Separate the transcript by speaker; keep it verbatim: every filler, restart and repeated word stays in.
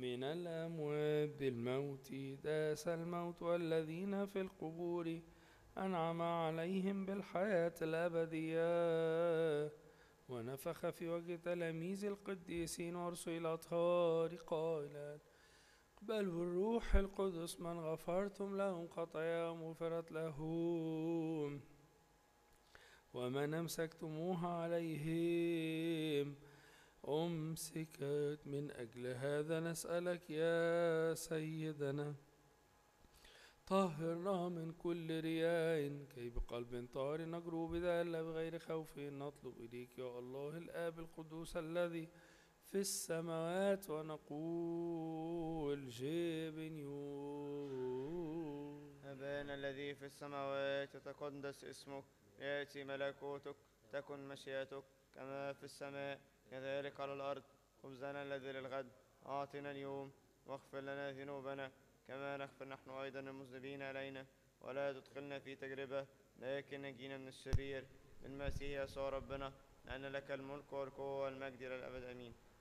Speaker 1: من الأموات بالموت داس الموت والذين في القبور أنعم عليهم بالحياة الأبدية. ونفخ في وجه تلاميذ القديسين ورسل الأطهار قائلا: اقبلوا الروح القدس، من غفرتم لهم خطاياهم غفرت لهم، ومن أمسكتموها عليهم أمسكت. من أجل هذا نسألك يا سيدنا، طهرنا من كل رياء، كي بقلب طاهر نجرؤ بذلة بغير خوف نطلب إليك يا الله الآب القدوس الذي في السماوات، ونقول جبنيون.
Speaker 2: أبانا الذي في السماوات، يتقدس اسمك، يأتي ملكوتك، تكن مشيئتك كما في السماء كذلك على الأرض. خبزنا الذي للغد أعطنا اليوم، واغفر لنا ذنوبنا كما نغفر نحن أيضا المذنبين إلينا، ولا تدخلنا في تجربة لكن نجينا من الشرير. بالمسيح يسوع ربنا، لأن لك الملك والقوة والمجد إلى الأبد آمين.